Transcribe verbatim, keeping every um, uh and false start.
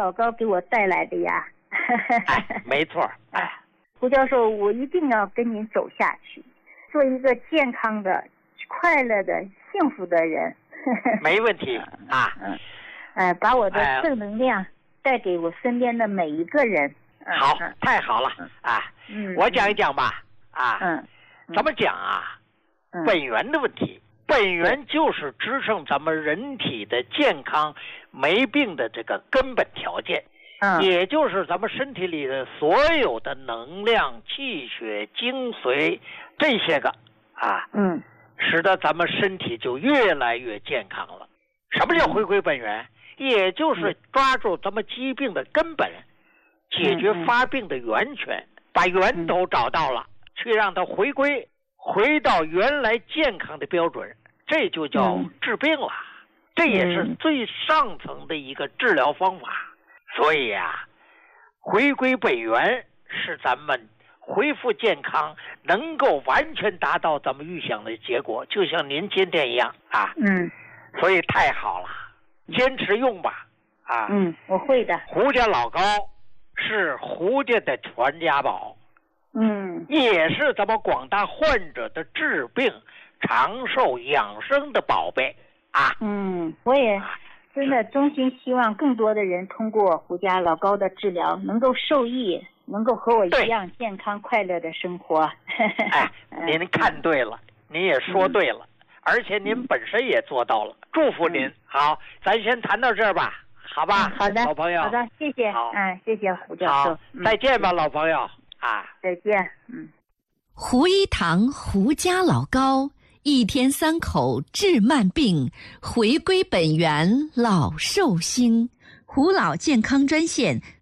老高给我带来的呀。 哎，没错。哎， 胡教授，我一定要跟您走下去，做一个健康的、快乐的、幸福的人。 没问题啊。 嗯，呃，把我的正能量带给我身边的每一个人。 好，太好了啊！ 嗯， 我讲一讲吧。啊， 嗯， 怎么讲啊？本源的问题，本源就是支撑咱们人体的健康、没病的这个根本条件。嗯，也就是咱们身体里的所有的能量、气血、精髓这些个啊，嗯，使得咱们身体就越来越健康了。什么叫回归本源？也就是抓住咱们疾病的根本。解决发病的源泉，把源头找到了，去让它回归，回到原来健康的标准，这就叫治病了。这也是最上层的一个治疗方法。所以啊，回归本源是咱们恢复健康，能够完全达到咱们预想的结果，就像您今天一样啊。嗯，所以太好了，坚持用吧。啊， 嗯，我会的。 胡家老高是胡家的传家宝， 嗯， 也是咱们广大患者的治病、长寿、养生的宝贝啊。 嗯，我也真的衷心希望更多的人通过胡家老高的治疗能够受益，能够和我一样健康快乐的生活。 哎，您看对了，您也说对了，嗯、而且您本身也做到了，祝福您。嗯、好，咱先谈到这儿吧。好吧、 嗯，好的， 老朋友， 好的，谢谢，嗯，谢谢胡教授， 嗯、再见吧，老朋友啊， 再见，嗯。 胡一堂胡家老高，一天三口治慢病，回归本源老寿星。胡老健康专线